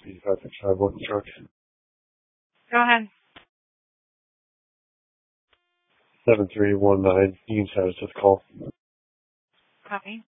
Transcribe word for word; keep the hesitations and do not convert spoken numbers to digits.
eighty-five five one truck. Go ahead. seven three one nine. You can status this call. Copy.